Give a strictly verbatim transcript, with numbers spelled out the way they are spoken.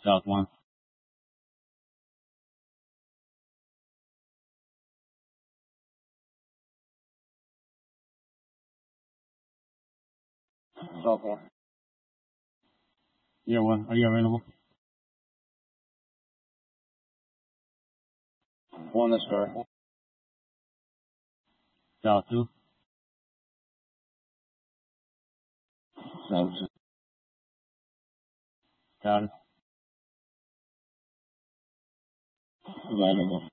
South one. South one. Yeah, one. Are you available? One, that's correct. South two. South two. Got it. Available.